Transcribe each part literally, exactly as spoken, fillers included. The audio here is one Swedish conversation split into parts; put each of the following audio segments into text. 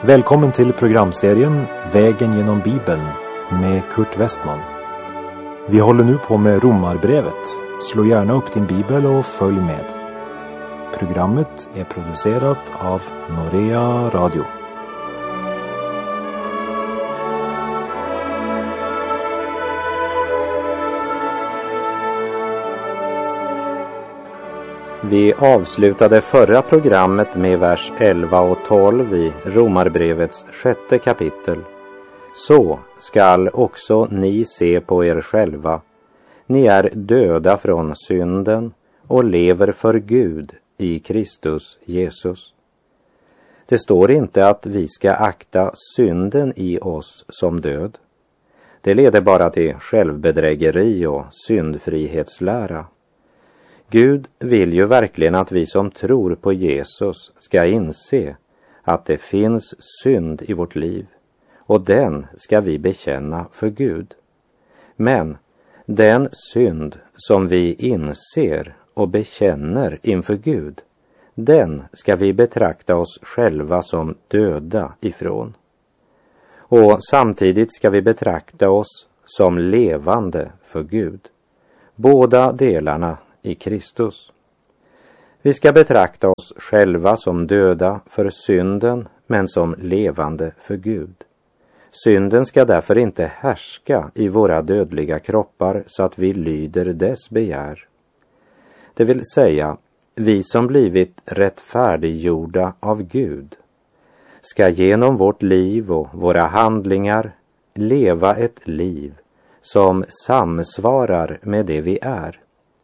Välkommen till programserien Vägen genom Bibeln med Kurt Westman. Vi håller nu på med Romarbrevet. Slå gärna upp din bibel och följ med. Programmet är producerat av Norea Radio. Vi avslutade förra programmet med vers elva och tolv i Romarbrevets sjätte kapitel. Så skall också ni se på er själva. Ni är döda från synden och lever för Gud i Kristus Jesus. Det står inte att vi ska akta synden i oss som död. Det leder bara till självbedrägeri och syndfrihetslära. Gud vill ju verkligen att vi som tror på Jesus ska inse att det finns synd i vårt liv, och den ska vi bekänna för Gud. Men den synd som vi inser och bekänner inför Gud, den ska vi betrakta oss själva som döda ifrån. Och samtidigt ska vi betrakta oss som levande för Gud. Båda delarna i Kristus. Vi ska betrakta oss själva som döda för synden, men som levande för Gud. Synden ska därför inte härska i våra dödliga kroppar så att vi lyder dess begär. Det vill säga, vi som blivit rättfärdiggjorda av Gud ska genom vårt liv och våra handlingar leva ett liv som samsvarar med det vi är.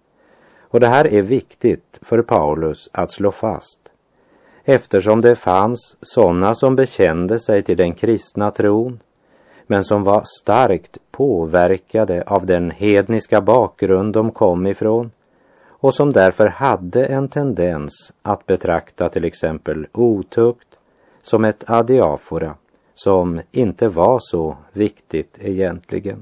Och det här är viktigt för Paulus att slå fast, eftersom det fanns sådana som bekände sig till den kristna tron, men som var starkt påverkade av den hedniska bakgrund de kom ifrån, och som därför hade en tendens att betrakta till exempel otukt som ett adiafora, som inte var så viktigt egentligen.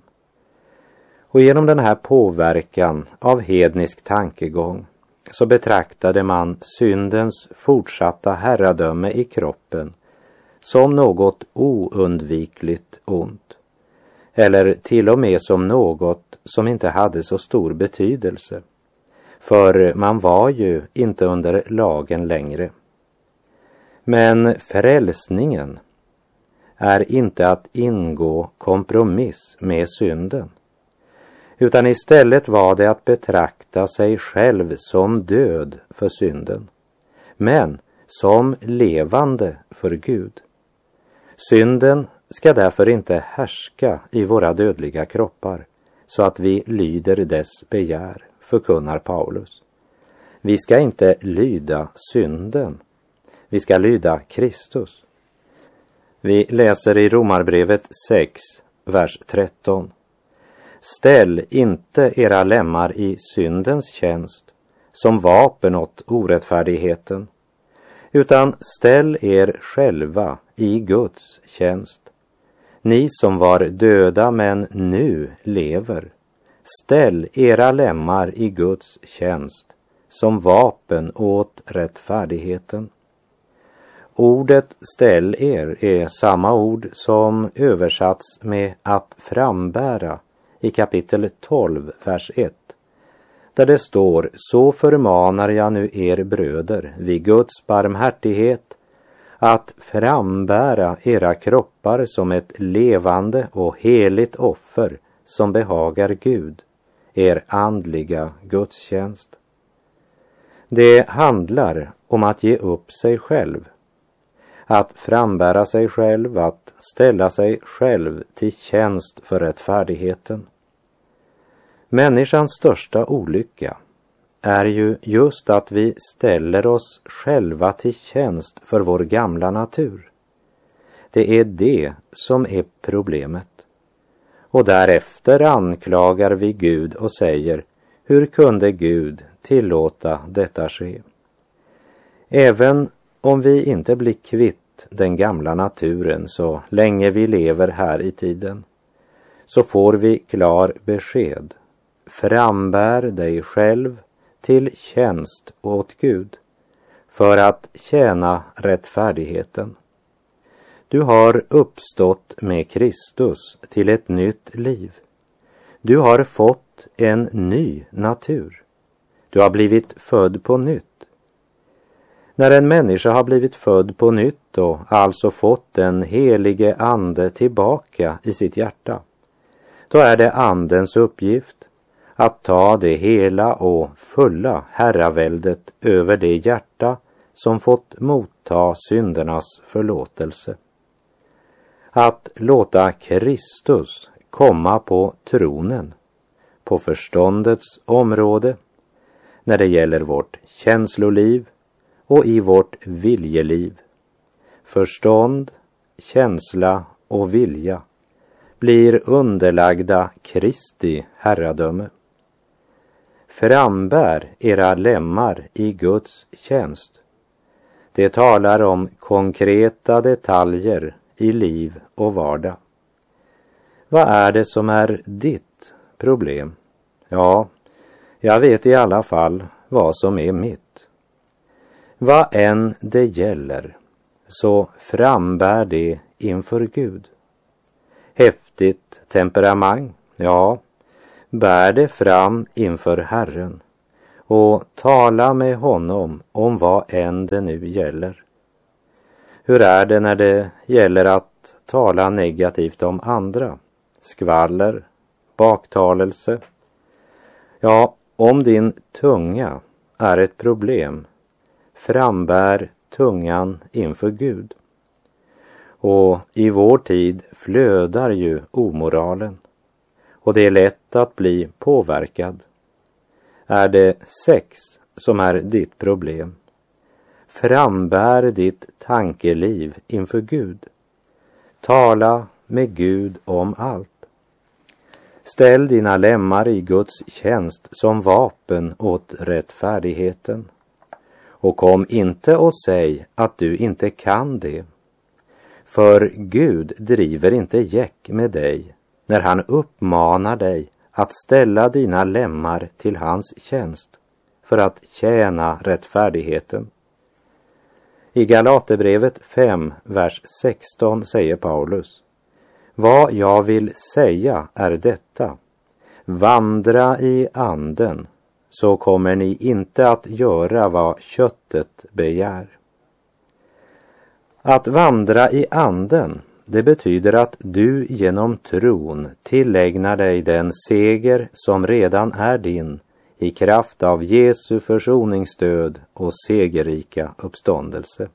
Och genom den här påverkan av hednisk tankegång så betraktade man syndens fortsatta herradöme i kroppen som något oundvikligt ont, eller till och med som något som inte hade så stor betydelse, för man var ju inte under lagen längre. Men frälsningen är inte att ingå kompromiss med synden, utan istället var det att betrakta sig själv som död för synden, men som levande för Gud. Synden ska därför inte härska i våra dödliga kroppar så att vi lyder dess begär, förkunnar Paulus. Vi ska inte lyda synden, vi ska lyda Kristus. Vi läser i Romarbrevet sex, vers tretton. Ställ inte era lemmar i syndens tjänst som vapen åt orättfärdigheten, utan ställ er själva i Guds tjänst. Ni som var döda men nu lever, ställ era lemmar i Guds tjänst som vapen åt rättfärdigheten. Ordet ställ er är samma ord som översatts med att frambära i kapitel tolv, vers ett, där det står: så förmanar jag nu er bröder vid Guds barmhärtighet att frambära era kroppar som ett levande och heligt offer som behagar Gud, er andliga gudstjänst. Det handlar om att ge upp sig själv, att frambära sig själv, att ställa sig själv till tjänst för rättfärdigheten. Människans största olycka är ju just att vi ställer oss själva till tjänst för vår gamla natur. Det är det som är problemet. Och därefter anklagar vi Gud och säger: hur kunde Gud tillåta detta ske? Även om vi inte blir kvitt den gamla naturen så länge vi lever här i tiden, så får vi klar besked: frambär dig själv till tjänst åt Gud för att tjäna rättfärdigheten. Du har uppstått med Kristus till ett nytt liv. Du har fått en ny natur. Du har blivit född på nytt. När en människa har blivit född på nytt och alltså fått den helige ande tillbaka i sitt hjärta, då är det andens uppgift att ta det hela och fulla herraväldet över det hjärta som fått motta syndernas förlåtelse. Att låta Kristus komma på tronen, på förståndets område, när det gäller vårt känsloliv och i vårt viljeliv. Förstånd, känsla och vilja blir underlagda Kristi herradöme. Frambär era lemmar i Guds tjänst. Det talar om konkreta detaljer i liv och vardag. Vad är det som är ditt problem? Ja, jag vet i alla fall vad som är mitt. Vad än det gäller, så frambär det inför Gud. Häftigt temperament, ja, bär det fram inför Herren och tala med honom om vad än det nu gäller. Hur är det när det gäller att tala negativt om andra? Skvaller, baktalelse. Ja, om din tunga är ett problem, frambär tungan inför Gud. Och i vår tid flödar ju omoralen, och det är lätt att bli påverkad. Är det sex som är ditt problem, frambär ditt tankeliv inför Gud. Tala med Gud om allt. Ställ dina lemmar i Guds tjänst som vapen åt rättfärdigheten. Och kom inte och säg att du inte kan det. För Gud driver inte gäck med dig när han uppmanar dig att ställa dina lemmar till hans tjänst för att tjäna rättfärdigheten. I Galaterbrevet fem, vers sexton säger Paulus: vad jag vill säga är detta: vandra i anden, så kommer ni inte att göra vad köttet begär. Att vandra i anden, det betyder att du genom tron tillägnar dig den seger som redan är din i kraft av Jesu försoningsdöd och segerrika uppståndelse.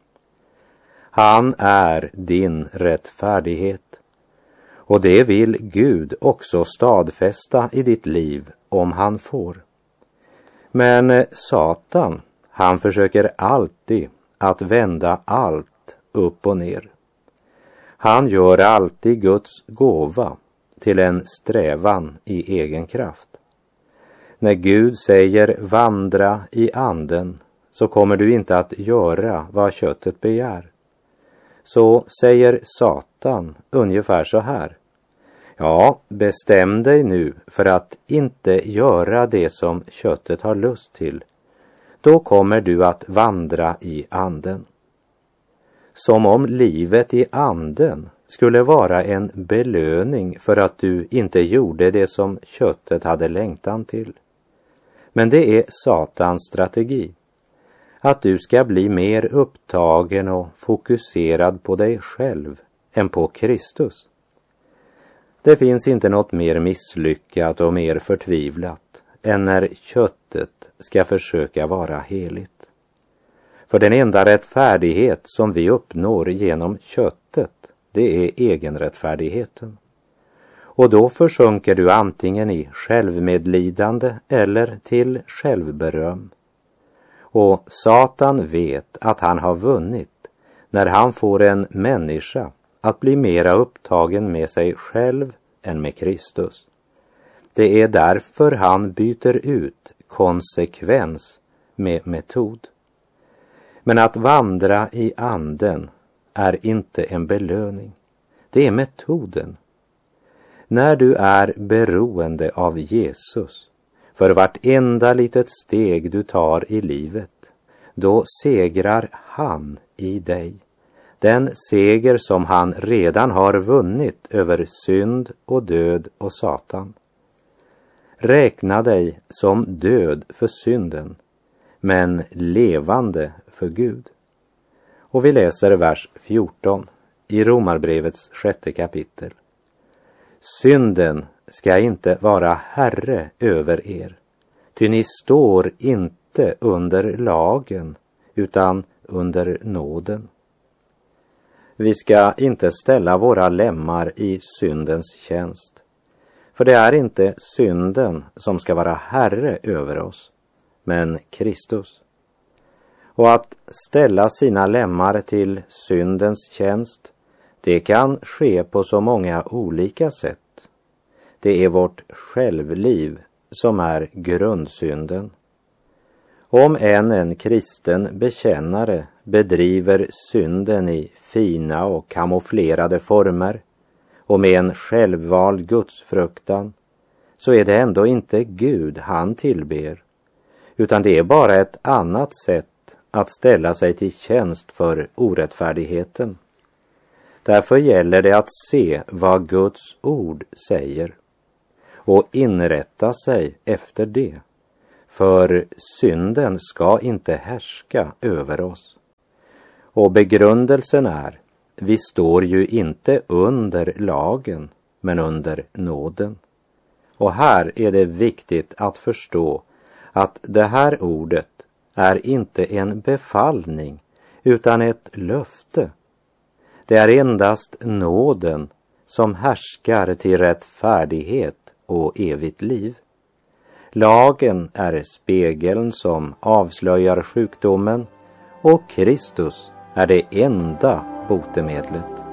Han är din rättfärdighet. Och det vill Gud också stadfästa i ditt liv om han får. Men Satan, han försöker alltid att vända allt upp och ner. Han gör alltid Guds gåva till en strävan i egen kraft. När Gud säger vandra i anden, så kommer du inte att göra vad köttet begär. Så säger Satan ungefär så här: ja, bestäm dig nu för att inte göra det som köttet har lust till. Då kommer du att vandra i anden. Som om livet i anden skulle vara en belöning för att du inte gjorde det som köttet hade längtan till. Men det är Satans strategi. Att du ska bli mer upptagen och fokuserad på dig själv än på Kristus. Det finns inte något mer misslyckat och mer förtvivlat än när köttet ska försöka vara heligt. För den enda rättfärdighet som vi uppnår genom köttet, det är egenrättfärdigheten. Och då försjunker du antingen i självmedlidande eller till självberöm. Och Satan vet att han har vunnit när han får en människa att bli mera upptagen med sig själv än med Kristus. Det är därför han byter ut konsekvens med metod. Men att vandra i anden är inte en belöning. Det är metoden. När du är beroende av Jesus för vartenda litet steg du tar i livet, då segrar han i dig. den seger som han redan har vunnit över synd och död och Satan. Räkna dig som död för synden, men levande för Gud. Och vi läser vers fjorton i Romarbrevets sjätte kapitel. Synden ska inte vara herre över er, ty ni står inte under lagen, utan under nåden. Vi ska inte ställa våra lemmar i syndens tjänst, för det är inte synden som ska vara herre över oss, men Kristus. Och att ställa sina lemmar till syndens tjänst, det kan ske på så många olika sätt. Det är vårt självliv som är grundsynden. Om än en kristen bekännare bedriver synden i fina och kamouflerade former och med en självvald gudsfruktan, så är det ändå inte Gud han tillber, utan det är bara ett annat sätt att ställa sig till tjänst för orättfärdigheten. Därför gäller det att se vad Guds ord säger och inrätta sig efter det. För synden ska inte härska över oss. Och begrundelsen är, vi står ju inte under lagen, men under nåden. Och här är det viktigt att förstå att det här ordet är inte en befallning, utan ett löfte. Det är endast nåden som härskar till rättfärdighet och evigt liv. Lagen är spegeln som avslöjar sjukdomen, och Kristus är det enda botemedlet.